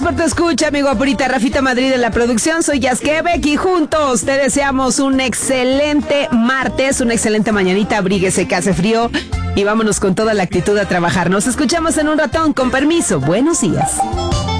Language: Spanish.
por tu escucha, amigo Apurita. Rafita Madrid en la producción. Soy Jazz Quebec y juntos te deseamos un excelente martes, una excelente mañanita. Abríguese que hace frío y vámonos con toda la actitud a trabajar. Nos escuchamos en un ratón. Con permiso. Buenos días.